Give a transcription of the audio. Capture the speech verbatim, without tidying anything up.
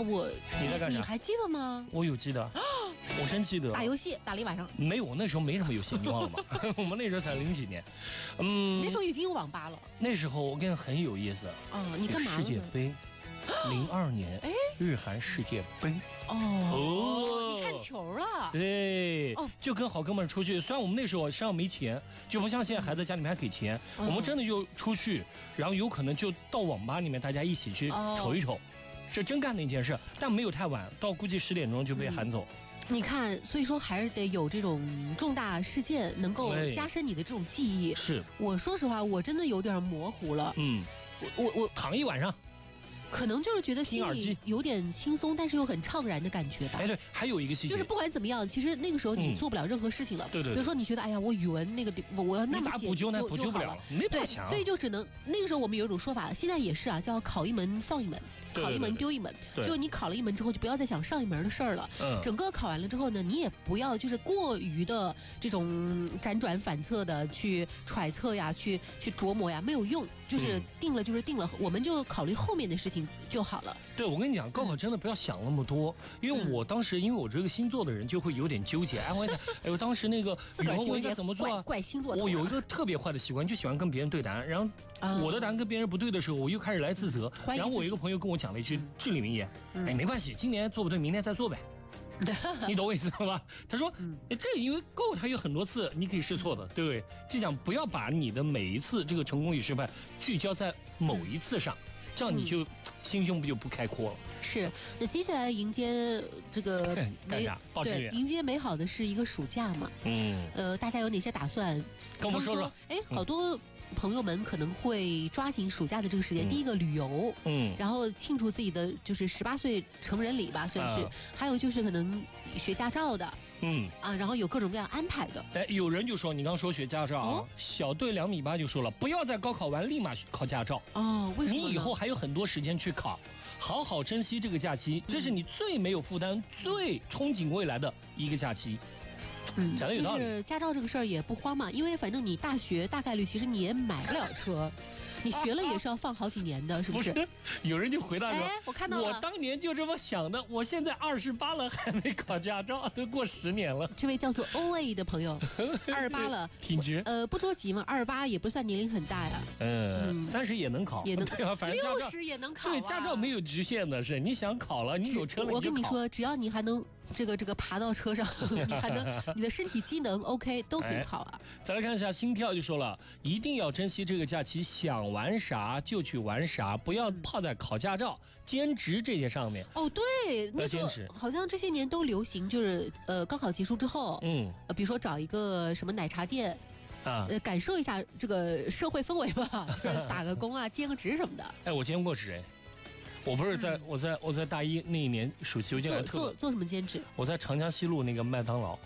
我你在干啥？ 你还记得吗？ 我有记得，我真记得。 打游戏打了一晚上。 没有，那时候没什么游戏，你忘了吗？我们那时候才零几年，嗯， 那时候已经有网吧了。 那时候我跟你很有意思。 哦，你干嘛了？ 世界杯，零二年， 哎， 日韩世界杯。 哦哦，你看球了？ 对，哦，就跟好哥们出去。虽然我们那时候身上没钱，就不像现在孩子家里面还给钱， 嗯、 我们真的就出去，然后有可能就到网吧里面，大家一起去瞅一瞅。哦，是真干的一件事，但没有太晚，到估计十点钟就被喊走。 嗯、你看，所以说还是得有这种重大事件能够加深你的这种记忆。 是， 我说实话，我真的有点模糊了。 嗯， 我我我躺一晚上。 可能就是觉得心里有点轻松，但是又很怅然的感觉吧。 哎，对，还有一个细节， 就是不管怎么样，其实那个时候你做不了任何事情了。 对对。 比如说你觉得，哎呀，我语文那个我我要那么写， 补救呢？补救不了，没办法。 所以就只能那个时候我们有一种说法，现在也是啊，叫考一门放一门，考一门丢一门。就你考了一门之后，就不要再想上一门的事儿了。嗯。整个考完了之后呢，你也不要就是过于的这种辗转反侧的去揣测呀，去去琢磨呀，没有用。就是定了就是定了，我们就考虑后面的事情就好了。 对，我跟你讲，高考真的不要想那么多，因为我当时因为我这个星座的人就会有点纠结。哎，我哎呦，当时那个自个儿纠结怎么做啊？ 怪星座。 我有一个特别坏的习惯，就喜欢跟别人对答案，然后我的答案跟别人不对的时候，我又开始来自责。然后我一个朋友跟我讲了一句至理名言：哎，没关系，今年做不对，明年再做呗。你懂我意思吧？他说，这因为够他有很多次你可以试错的，对不对？就讲不要把你的每一次这个成功与失败聚焦在某一次上，这样你就心胸不就不开阔了。 是，那接下来迎接这个干啥？报志愿。 迎接美好的是一个暑假嘛？嗯，呃，大家有哪些打算？ 跟我们说说。 哎，好多朋友们可能会抓紧暑假的这个时间，嗯、第一个旅游，嗯，然后庆祝自己的就是十八岁成人礼吧，算是。啊、还有就是可能学驾照的。嗯啊，然后有各种各样安排的。 哎，有人就说，你刚说学驾照啊，哦、小队两米八就说了，不要在高考完立马考驾照哦，为什么？ 你以后还有很多时间去考，好好珍惜这个假期，这是你最没有负担、嗯、最憧憬未来的一个假期。 嗯， 讲的有道理。 就是驾照这个事儿也不慌嘛，因为反正你大学大概率其实你也买不了车。你学了也是要放好几年的，是不是？ 不是，有人就回答说：“ 哎，我看到了， 我当年就这么想的，我现在二十八了还没考驾照，都过十年了。” 这位叫做 O A 的朋友，二十八了， 挺绝。 呃，不着急嘛，二十八也不算年龄很大呀。 嗯，三十也能考， 也能对啊，反正六十也能考。 对，驾照没有局限的，是你想考了，你有车了， 我跟你说，只要你还能这个这个爬到车上，你还能你的身体机能 OK 都可以考啊。 再来看一下心跳，就说了，一定要珍惜这个假期，想玩啥就去玩啥，不要泡在考驾照、兼职这些上面。 哦，对，那个好像这些年都流行，就是呃，高考结束之后，嗯，呃，比如说找一个什么奶茶店。啊，呃，感受一下这个社会氛围吧，就是打个工啊，兼个职什么的。 哎，我兼过职哎，我不是在、嗯、我在我在大一那一年暑期，我就来做做做什么兼职？ 我在长江西路那个麦当劳。